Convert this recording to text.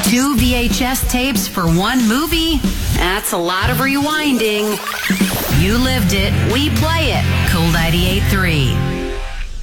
2 VHS tapes for one movie? That's a lot of rewinding. You lived it, we play it. Cool 98.3.